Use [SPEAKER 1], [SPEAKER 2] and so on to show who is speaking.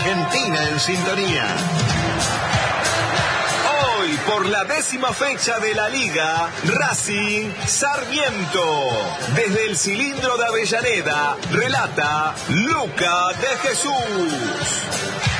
[SPEAKER 1] Argentina en sintonía. Hoy, por la 10ª fecha de la Liga, Racing Sarmiento. Desde el cilindro de Avellaneda, relata Luca de Jesús.